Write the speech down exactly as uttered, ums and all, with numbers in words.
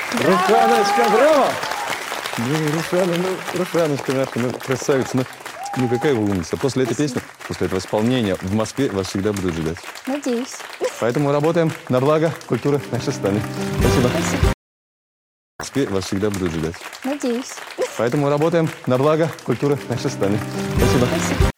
Рушаночка, браво! Ну, Рушана, ну, Рушаночка наша, ну, красавица, ну, ну, какая вы умница. После этой песни, после этого исполнения в Москве вас всегда будут ждать. Надеюсь. Поэтому работаем на благо культуры нашей страны. Спасибо. Спасибо. В Москве вас всегда будут ждать. Надеюсь. Поэтому работаем на благо культуры нашей страны. Спасибо. Спасибо.